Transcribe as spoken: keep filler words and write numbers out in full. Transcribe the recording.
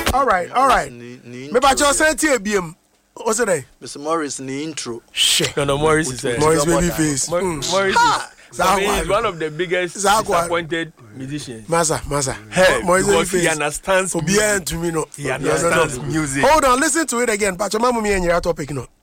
all right, all right. Me ba cho senti ebiem. What's it? Mister Morris ni intro. Shit. No, no, Morris is uh, Morris Babyface. Mor- Mm. Morris is, I mean, he's one of the biggest Zagwan. disappointed musicians. Masa, Masa. Hey, Morris because he Babyface. understands Obi music. to me no. He understands music. Hold on, listen to it again. Pacho mamu mi enyira topic no.